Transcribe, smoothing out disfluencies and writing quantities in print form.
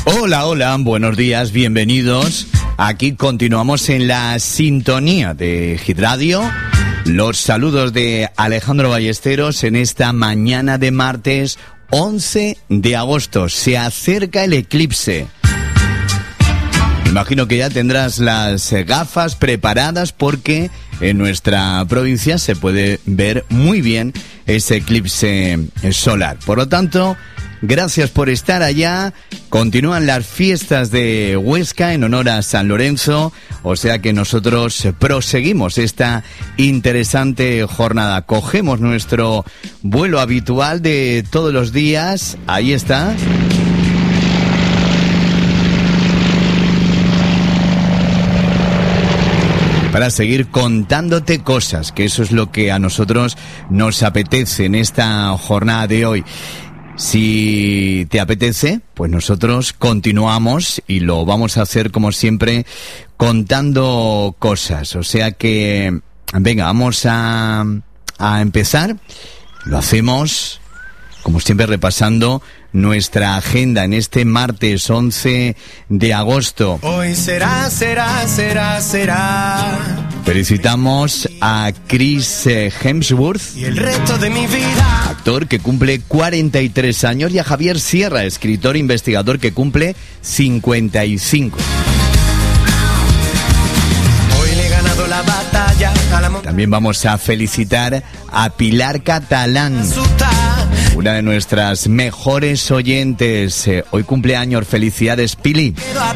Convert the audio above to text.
Hola, hola, buenos días, bienvenidos. Aquí continuamos en la sintonía de Hit Radio. Los saludos de Alejandro Ballesteros en esta mañana de martes 11 de agosto. Se acerca el eclipse. Imagino que ya tendrás las gafas preparadas porque en nuestra provincia se puede ver muy bien ese eclipse solar. Por lo tanto, gracias por estar allá. Continúan las fiestas de Huesca en honor a San Lorenzo, o sea que nosotros proseguimos esta interesante jornada. Cogemos nuestro vuelo habitual de todos los días. Ahí está. Para seguir contándote cosas, que eso es lo que a nosotros nos apetece en esta jornada de hoy. Si te apetece, pues nosotros continuamos y lo vamos a hacer como siempre contando cosas. O sea que, venga, vamos a empezar. Lo hacemos, como siempre, repasando nuestra agenda en este martes 11 de agosto. Hoy será. Felicitamos a Chris Hemsworth, Y el resto de mi vida. actor que cumple 43 años, y a Javier Sierra, escritor e investigador que cumple 55. Hoy le he ganado la batalla a la montaña. También vamos a felicitar a Pilar Catalán, una de nuestras mejores oyentes. Hoy cumpleaños. Felicidades, Pili. Quedo a